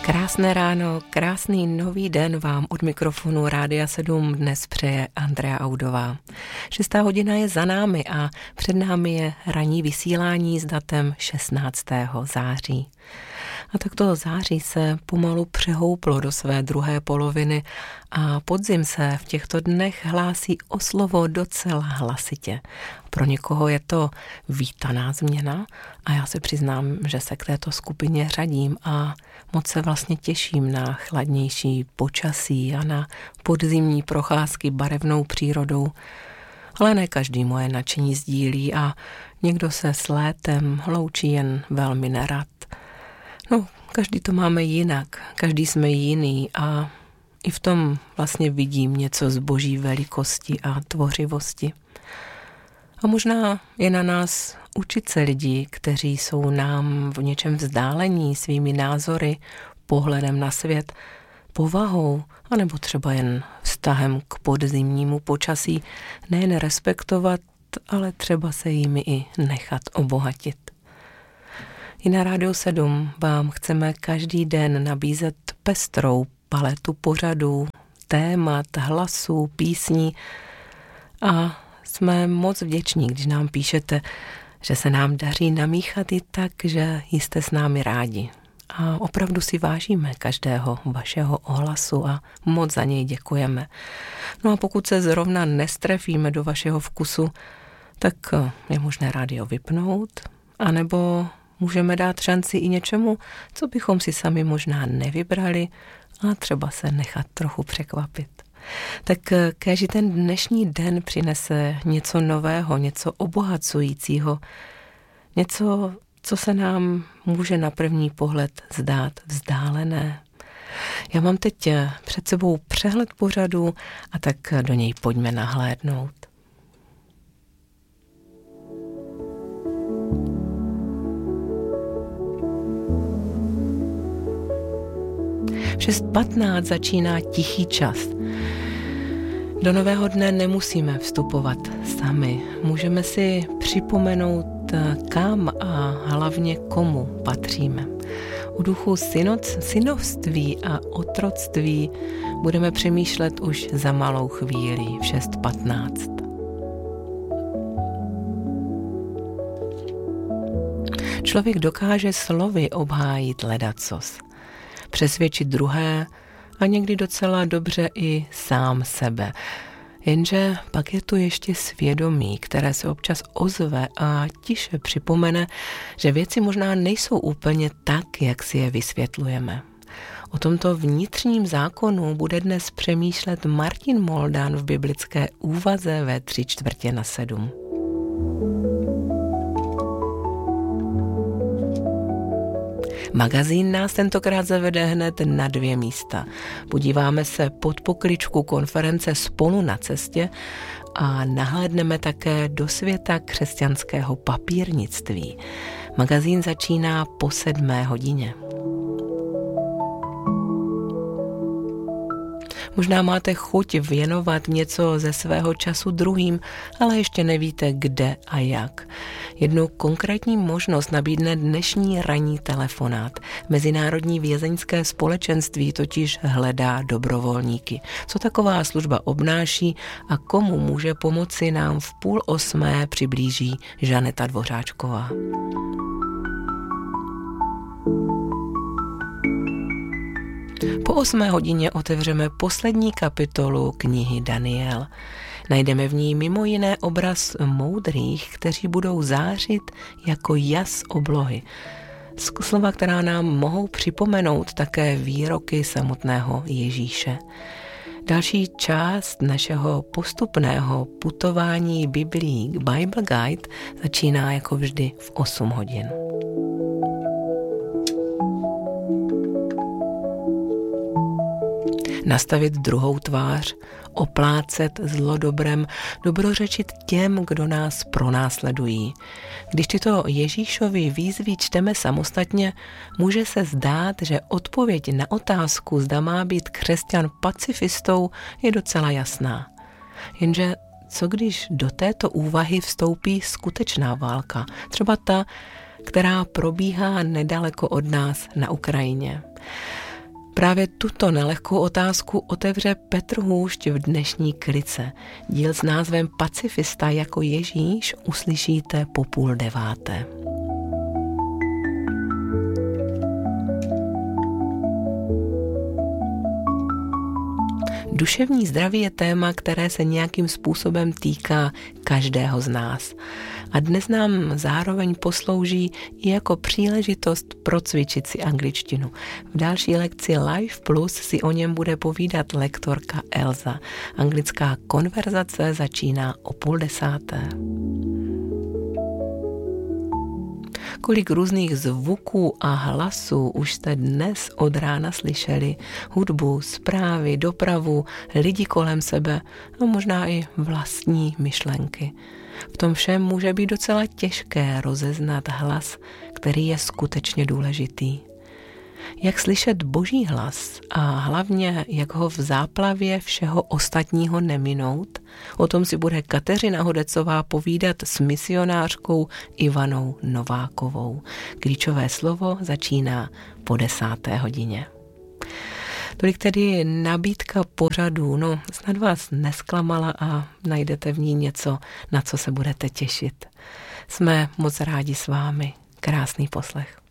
Krásné ráno, krásný nový den vám od mikrofonu Rádia 7 dnes přeje Andrea Audová. 6. hodina je za námi a před námi je ranní vysílání s datem 16. září. A takto září se pomalu přehouplo do své druhé poloviny a podzim se v těchto dnech hlásí o slovo docela hlasitě. Pro někoho je to vítaná změna a já se přiznám, že se k této skupině řadím a moc se vlastně těším na chladnější počasí a na podzimní procházky barevnou přírodou. Ale ne každý moje nadšení sdílí a někdo se s létem loučí jen velmi nerad. No, každý to máme jinak, každý jsme jiný a i v tom vlastně vidím něco z boží velikosti a tvořivosti. A možná je na nás učit se lidí, kteří jsou nám v něčem vzdálení svými názory, pohledem na svět, povahou, anebo třeba jen vztahem k podzimnímu počasí, nejen respektovat, ale třeba se jimi i nechat obohatit. I na Rádiu 7 vám chceme každý den nabízet pestrou paletu pořadů, témat, hlasů, písní a jsme moc vděční, když nám píšete, že se nám daří namíchat i tak, že jste s námi rádi. A opravdu si vážíme každého vašeho ohlasu a moc za něj děkujeme. No a pokud se zrovna nestrefíme do vašeho vkusu, tak je možné rádio vypnout, anebo můžeme dát šanci i něčemu, co bychom si sami možná nevybrali a třeba se nechat trochu překvapit. Tak kéž ten dnešní den přinese něco nového, něco obohacujícího, něco, co se nám může na první pohled zdát vzdálené. Já mám teď před sebou přehled pořadu a tak do něj pojďme nahlédnout. V 6:15 začíná tichý čas. Do nového dne nemusíme vstupovat sami. Můžeme si připomenout, kam a hlavně komu patříme. O duchu synovství a otroctví budeme přemýšlet už za malou chvíli v 6:15. Člověk dokáže slovy obhájit ledacos, přesvědčit druhé a někdy docela dobře i sám sebe. Jenže pak je tu ještě svědomí, které se občas ozve a tiše připomene, že věci možná nejsou úplně tak, jak si je vysvětlujeme. O tomto vnitřním zákonu bude dnes přemýšlet Martin Moldan v biblické úvaze ve 6:45. Magazín nás tentokrát zavede hned na 2 místa. Podíváme se pod pokličku konference Spolu na cestě a nahlédneme také do světa křesťanského papírnictví. Magazín začíná po 7. hodině. Možná máte chuť věnovat něco ze svého času druhým, ale ještě nevíte kde a jak. Jednu konkrétní možnost nabídne dnešní ranní telefonát. Mezinárodní vězeňské společenství totiž hledá dobrovolníky. Co taková služba obnáší a komu může pomoci, nám v 7:30 přiblíží Žaneta Dvořáčková. Po 8. hodině otevřeme poslední kapitolu knihy Daniel. Najdeme v ní mimo jiné obraz moudrých, kteří budou zářit jako jas oblohy. Slova, která nám mohou připomenout také výroky samotného Ježíše. Další část našeho postupného putování Biblií Bible Guide začíná jako vždy v 8 hodin. Nastavit druhou tvář, oplácet zlo dobrem, dobrořečit těm, kdo nás pronásledují. Když tyto Ježíšovy výzvy čteme samostatně, může se zdát, že odpověď na otázku, zda má být křesťan pacifistou, je docela jasná. Jenže co když do této úvahy vstoupí skutečná válka, třeba ta, která probíhá nedaleko od nás na Ukrajině. Právě tuto nelehkou otázku otevře Petr Hůšť v dnešní Klice. Díl s názvem Pacifista jako Ježíš uslyšíte po 8:30. Duševní zdraví je téma, které se nějakým způsobem týká každého z nás. A dnes nám zároveň poslouží i jako příležitost procvičit si angličtinu. V další lekci Live Plus si o něm bude povídat lektorka Elza. Anglická konverzace začíná o 9:30. Kolik různých zvuků a hlasů už jste dnes od rána slyšeli. Hudbu, zprávy, dopravu, lidi kolem sebe a možná i vlastní myšlenky. V tom všem může být docela těžké rozeznat hlas, který je skutečně důležitý. Jak slyšet Boží hlas a hlavně jak ho v záplavě všeho ostatního neminout, o tom si bude Kateřina Hodecová povídat s misionářkou Ivanou Novákovou. Klíčové slovo začíná po 10:00. Tolik tedy nabídka pořadu, snad vás nesklamala a najdete v ní něco, na co se budete těšit. Jsme moc rádi s vámi. Krásný poslech.